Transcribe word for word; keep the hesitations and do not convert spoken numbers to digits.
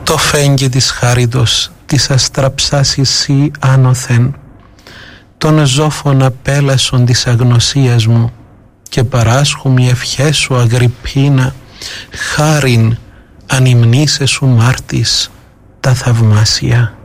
Το φέγγι της χάριτος της αστραψάς εσύ άνωθεν, τον ζώφωνα πέλασον της αγνωσίας μου, και παράσχου η ευχέ σου Αγριππίνα, χάριν ανυμνήσε σου μάρτης τα θαυμάσια.